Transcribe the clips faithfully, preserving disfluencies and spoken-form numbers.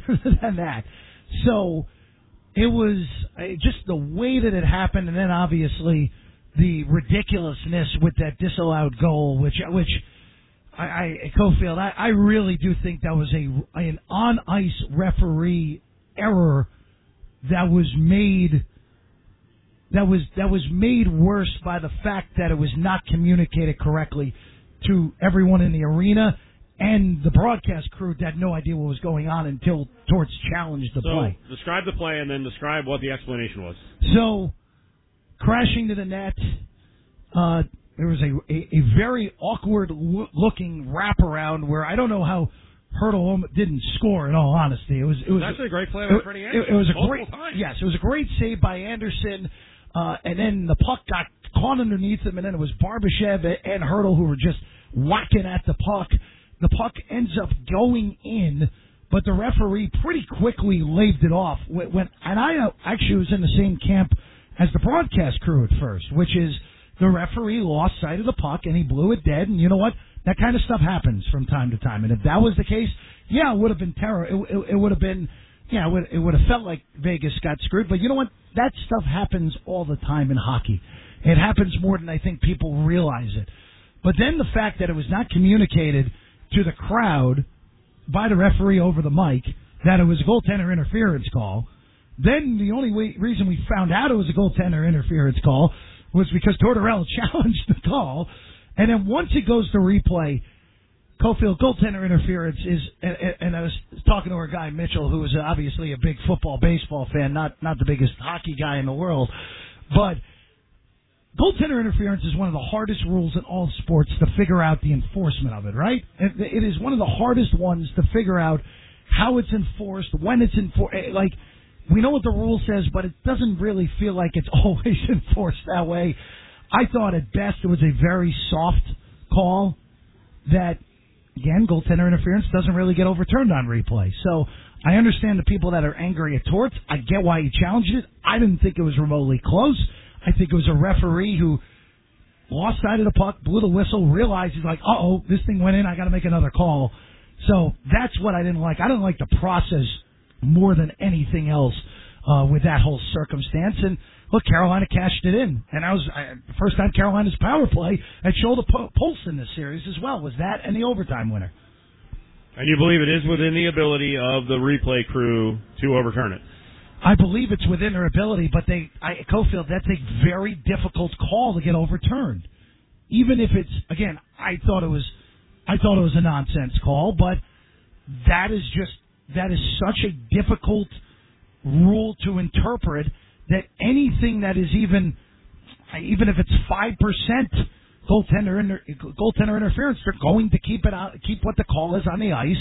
than that. So it was uh, just the way that it happened, and then obviously the ridiculousness with that disallowed goal, which which I, I Cofield, I, I really do think that was a an on ice referee error that was made that was that was made worse by the fact that it was not communicated correctly to everyone in the arena. And the broadcast crew had no idea what was going on until Torts challenged the so, play. Describe the play and then describe what the explanation was. So, crashing to the net, uh, there was a, a, a very awkward-looking wraparound where I don't know how Hertl didn't score, in all honesty. It was it was actually a great play by Freddie Anderson. It, it was a Multiple great times. Yes, it was a great save by Anderson, uh, and then the puck got caught underneath him, and then it was Barbashev and Hertl who were just whacking at the puck. The puck ends up going in, but the referee pretty quickly laved it off. When, when and I uh, actually was in the same camp as the broadcast crew at first, which is the referee lost sight of the puck and he blew it dead. And you know what? That kind of stuff happens from time to time. And if that was the case, yeah, it would have been terror. It, it, it would have been, yeah, it would, it would have felt like Vegas got screwed. But you know what? That stuff happens all the time in hockey. It happens more than I think people realize it. But then the fact that it was not communicated to the crowd by the referee over the mic that it was a goaltender interference call. Then the only way, reason we found out it was a goaltender interference call was because Tortorella challenged the call. And then once it goes to replay, Cofield, goaltender interference is, and, and I was talking to our guy Mitchell, who is obviously a big football, baseball fan, not not the biggest hockey guy in the world, but goaltender interference is one of the hardest rules in all sports to figure out the enforcement of it, right? It is one of the hardest ones to figure out how it's enforced, when it's enforced. Like, we know what the rule says, but it doesn't really feel like it's always enforced that way. I thought at best it was a very soft call that, again, goaltender interference doesn't really get overturned on replay. So I understand the people that are angry at Torts. I get why he challenged it. I didn't think it was remotely close. I think it was a referee who lost sight of the puck, blew the whistle, realized he's like, uh-oh, this thing went in, I got to make another call. So that's what I didn't like. I didn't like the process more than anything else uh, with that whole circumstance. And look, Carolina cashed it in. And I was I, the first time Carolina's power play had showed a po- pulse in this series as well, was that and the overtime winner. And you believe it is within the ability of the replay crew to overturn it? I believe it's within their ability, but they, I, Cofield, that's a very difficult call to get overturned. Even if it's, again, I thought it was, I thought it was a nonsense call, but that is just, that is such a difficult rule to interpret that anything that is even, even if it's five percent goaltender inter, goaltender interference, they're going to keep it out, keep what the call is on the ice.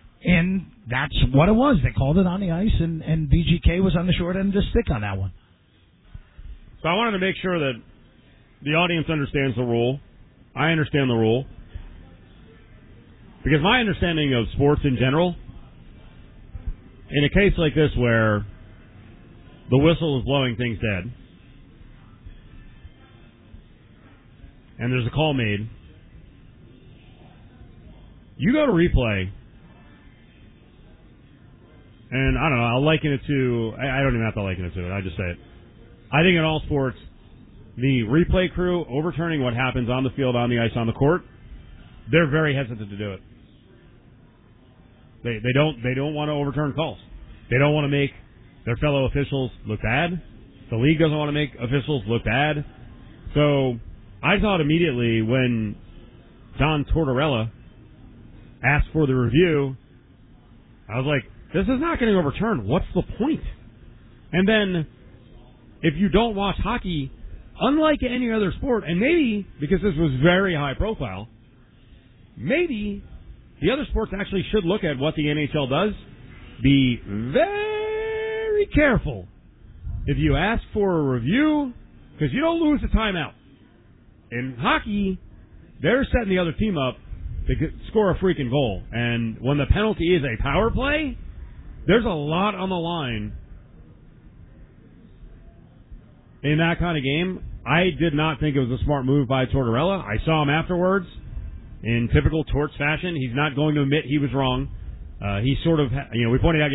And that's what it was. They called it on the ice, and, and V G K was on the short end of the stick on that one. So I wanted to make sure that the audience understands the rule. I understand the rule. Because my understanding of sports in general, in a case like this where the whistle is blowing things dead, and there's a call made, you go to replay. And I don't know, I'll liken it to, I don't even have to liken it to it, I just say it. I think in all sports, the replay crew overturning what happens on the field, on the ice, on the court, they're very hesitant to do it. They they don't they don't want to overturn calls. They don't want to make their fellow officials look bad. The league doesn't want to make officials look bad. So I thought immediately when John Tortorella asked for the review, I was like, this is not getting overturned. What's the point? And then, if you don't watch hockey, unlike any other sport, and maybe, because this was very high profile, maybe the other sports actually should look at what the N H L does. Be very careful if you ask for a review, because you don't lose a timeout. In hockey, they're setting the other team up to get, score a freaking goal. And when the penalty is a power play, there's a lot on the line in that kind of game. I did not think it was a smart move by Tortorella. I saw him afterwards. In typical Torts fashion, he's not going to admit he was wrong. Uh, he sort of, you know, we pointed out